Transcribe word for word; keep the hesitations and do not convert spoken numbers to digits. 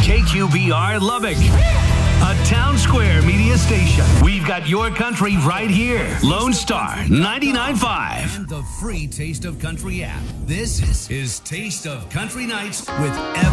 K Q B R Lubbock, a Town Square media station. We've got your country right here. Lone Star ninety-nine point five. And the free Taste of Country app. This is Taste of Country Nights with Evan.